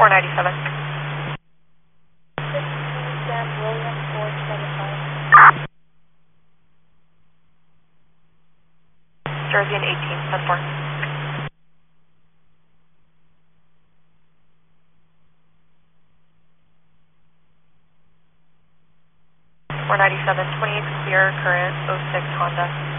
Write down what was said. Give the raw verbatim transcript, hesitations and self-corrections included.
four ninety-seven. Sam William four twenty-five. Jersey and eighteen, ten four. four ninety-seven, twenty-eight clear, current oh six Honda.